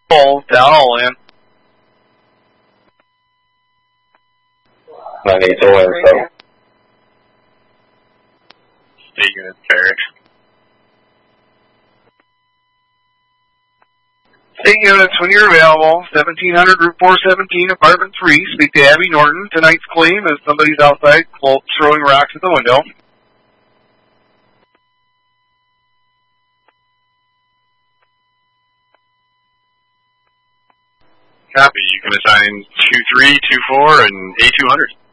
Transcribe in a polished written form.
down all in. 98 to win, so. State unit barracks. State units, when you're available, 1700 Route 417, Apartment 3, speak to Abby Norton. Tonight's claim is somebody's outside throwing rocks at the window. Copy. You can assign 2324 and A200.